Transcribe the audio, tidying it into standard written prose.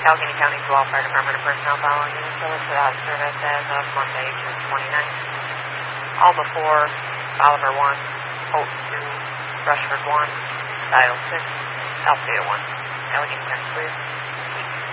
Allegheny County Fire Department of personnel following units for that service as of Monday, June 29th. Alma 4, Oliver 1, Holt 2, Rushford 1, Dial 6, Althea 1. Allegheny County clear.